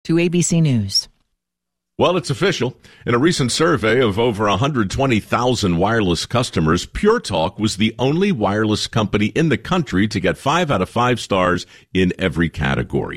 To ABC News. Well, it's official. In a recent survey of over 120,000 wireless customers, Pure Talk was the only wireless company in the country to get 5 out of 5 stars in every category.